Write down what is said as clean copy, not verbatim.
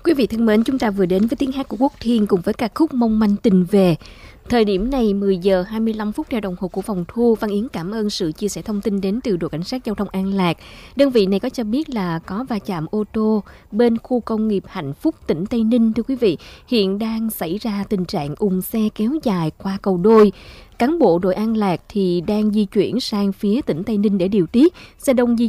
Quý vị thân mến, chúng ta vừa đến với tiếng hát của Quốc Thiên cùng với ca khúc Mong manh tình về. Thời điểm này 10 giờ 25 phút theo đồng hồ của phòng thu. Văn Yến cảm ơn sự chia sẻ thông tin đến từ đội cảnh sát giao thông An Lạc. Đơn vị này có cho biết là có va chạm ô tô bên khu công nghiệp Hạnh Phúc, tỉnh Tây Ninh. Thưa quý vị, hiện đang xảy ra tình trạng ùn xe kéo dài qua cầu Đôi. Cán bộ đội An Lạc thì đang di chuyển sang phía tỉnh Tây Ninh để điều tiết. Xe đông di